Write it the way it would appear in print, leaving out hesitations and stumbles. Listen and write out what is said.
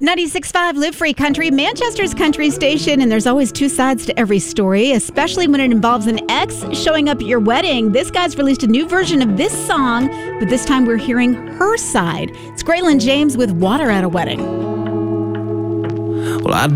96.5 Live Free Country, Manchester's country station, and there's always two sides to every story, especially when it involves an ex showing up at your wedding. This guy's released a new version of this song, but this time we're hearing her side. It's Graylin James with Water at a Wedding. Well, I